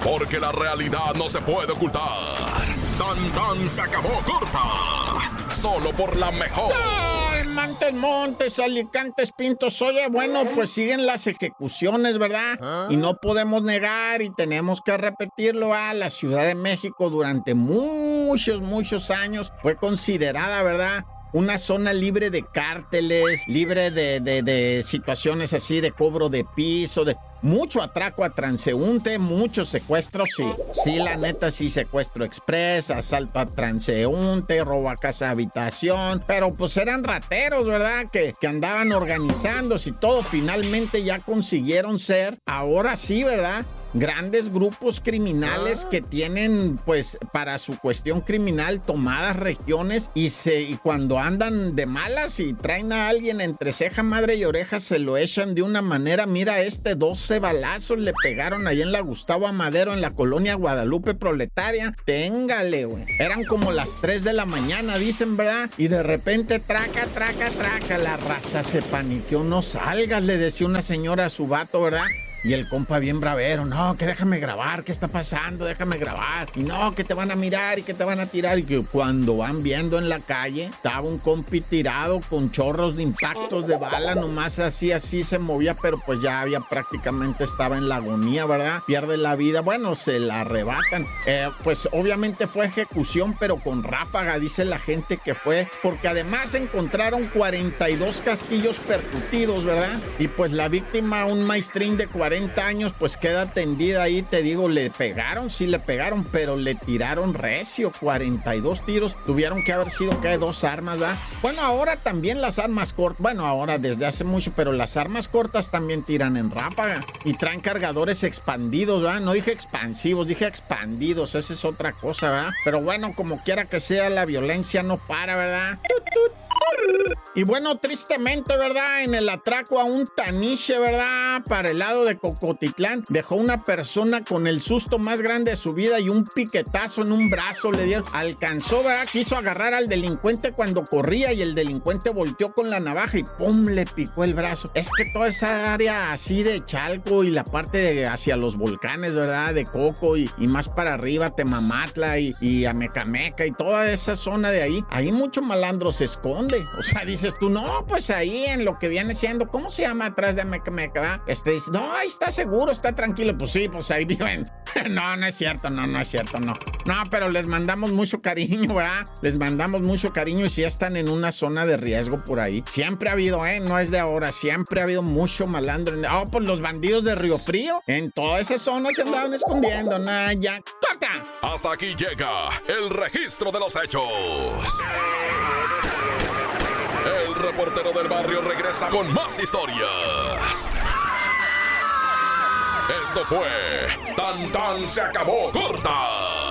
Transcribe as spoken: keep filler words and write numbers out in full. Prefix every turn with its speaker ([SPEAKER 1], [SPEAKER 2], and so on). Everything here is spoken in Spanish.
[SPEAKER 1] porque la realidad no se puede ocultar. Tan tan se acabó corta, solo por la mejor.
[SPEAKER 2] Montes, Montes, Alicantes, Pintos. Oye, bueno, pues siguen las ejecuciones, ¿verdad? ¿Ah? Y no podemos negar y tenemos que repetirlo, a la Ciudad de México durante muchos, muchos años fue considerada, ¿verdad?, una zona libre de cárteles, libre de, de, de situaciones así de cobro de piso, de mucho atraco a transeúnte, muchos secuestros, sí. Sí, la neta, sí, secuestro express, asalto a transeúnte, robo a casa habitación, pero pues eran rateros, ¿verdad?, que, que andaban organizándose y todo. Finalmente ya consiguieron ser, ahora sí, ¿verdad?, grandes grupos criminales que tienen, pues, para su cuestión criminal tomadas regiones y, se, y cuando andan de malas y traen a alguien entre ceja, madre y oreja, se lo echan de una manera. Mira, este doce balazos le pegaron ahí en la Gustavo Amadero, en la colonia Guadalupe Proletaria. Téngale, güey. Eran como las tres de la mañana, dicen, ¿verdad? Y de repente, traca, traca, traca, la raza se paniqueó. No salgas, le decía una señora a su vato, ¿verdad? Y el compa bien bravero, no, que déjame grabar, ¿qué está pasando? Déjame grabar. Y no, que te van a mirar y que te van a tirar. Y que cuando van viendo en la calle, estaba un compi tirado con chorros de impactos de bala, nomás así, así se movía, pero pues ya había prácticamente, estaba en la agonía, ¿verdad? Pierde la vida, bueno, se la arrebatan. Eh, pues obviamente fue ejecución, pero con ráfaga, dice la gente que fue, porque además encontraron cuarenta y dos casquillos percutidos, ¿verdad? Y pues la víctima, un maestrín de cuarenta años, pues queda tendida ahí, te digo, le pegaron, sí le pegaron, pero le tiraron recio, cuarenta y dos tiros, tuvieron que haber sido que dos armas, ¿verdad? Bueno, ahora también las armas cortas, bueno, ahora desde hace mucho, pero las armas cortas también tiran en ráfaga y traen cargadores expandidos, ¿verdad? No dije expansivos, dije expandidos, esa es otra cosa, ¿verdad? Pero bueno, como quiera que sea, la violencia no para, ¿verdad? ¡Tut, tut! Y bueno, tristemente, ¿verdad?, en el atraco a un taniche, ¿verdad?, para el lado de Cocotitlán, dejó una persona con el susto más grande de su vida y un piquetazo en un brazo le dieron. Alcanzó, ¿verdad?, quiso agarrar al delincuente cuando corría y el delincuente volteó con la navaja y ¡pum!, le picó el brazo. Es que toda esa área así de Chalco y la parte de hacia los volcanes, ¿verdad?, de Coco y, y más para arriba, Temamatla y, y Amecameca y toda esa zona de ahí, ahí mucho malandro se esconde. O sea, dices tú, no, pues ahí en lo que viene siendo, ¿cómo se llama atrás de Amecameca, ¿verdad? Este dice, no, ahí está seguro, está tranquilo. Pues sí, pues ahí viven. No, no es cierto, no, no es cierto, no. No, pero les mandamos mucho cariño, ¿verdad? Les mandamos mucho cariño y si están en una zona de riesgo por ahí. Siempre ha habido, ¿eh? No es de ahora, siempre ha habido mucho malandro. Oh, pues los bandidos de Río Frío, en toda esa zona se andaban escondiendo, nah, ya. ¡Corta!
[SPEAKER 1] Hasta aquí llega el registro de los hechos. El reportero del barrio regresa con más historias. Esto fue Tan Tan se acabó corta.